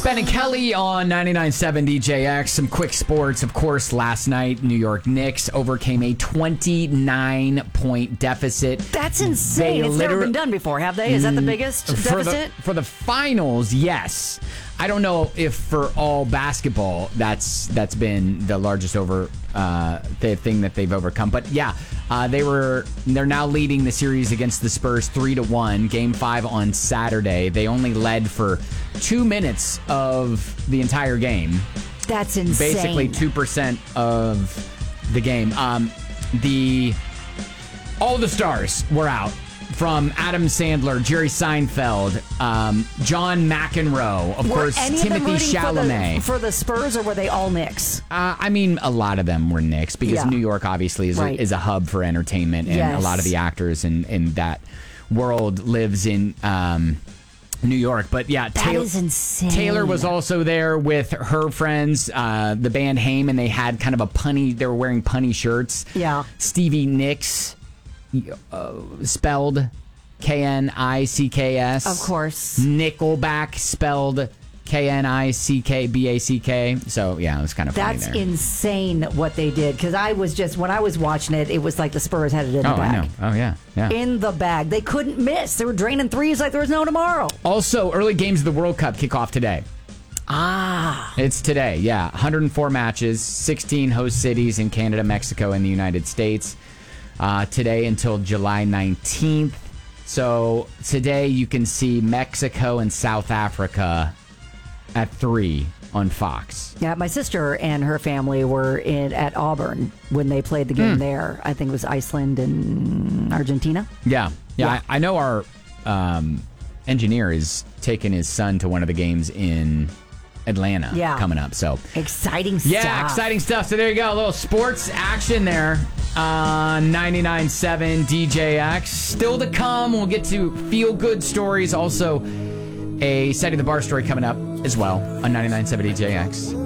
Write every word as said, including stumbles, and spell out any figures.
Ben and Kelly on ninety-nine point seven D J X. Some quick sports. Of course, last night, New York Knicks overcame a twenty-nine point deficit. That's insane. They it's never liter- been done before, have they? Is that the biggest for deficit? The, for the finals, yes. I don't know if for all basketball that's that's been the largest over uh, the thing that they've overcome. But yeah, uh, they were they're now leading the series against the Spurs three to one. Game five on Saturday. They only led for two minutes of the entire game. That's insane. Basically two percent of the game. Um, the all the stars were out. From Adam Sandler, Jerry Seinfeld, um, John McEnroe, of were course, any Timothy of them Chalamet. For the, for the Spurs, or were they all Knicks? Uh, I mean, a lot of them were Knicks because Yeah. New York obviously is, Right. a, is a hub for entertainment, and Yes. a lot of the actors in, in that world lives in um, New York. But yeah, That Taylor, is insane. Taylor was also there with her friends, uh, the band Haim, they had kind of a punny, they were wearing punny shirts. Yeah. Stevie Nicks, uh, spelled K N I C K S. Of course. Nickelback, spelled K N I C K B A C K. So, yeah, it was kind of funny That's there. insane what they did. Because I was just, when I was watching it, it was like the Spurs had it in Oh, the bag. I know. Oh, yeah. Yeah. In the bag. They couldn't miss. They were draining threes like there was no tomorrow. Also, early games of the World Cup kick off today. Ah. It's today, yeah. one hundred four matches, sixteen host cities in Canada, Mexico, and the United States. Uh, today until July nineteenth. So today you can see Mexico and South Africa at three on Fox. Yeah, my sister and her family were in at Auburn when they played the game Hmm. there. I think it was Iceland and Argentina. Yeah. Yeah, Yeah. I, I know our um, engineer is taking his son to one of the games in Atlanta Yeah. coming up. So Exciting stuff. yeah, exciting stuff. So there you go. A little sports action there on ninety-nine point seven D J X. Still to come, we'll get to feel-good stories. Also, a Setting the Bar story coming up as well on ninety-nine point seven D J X.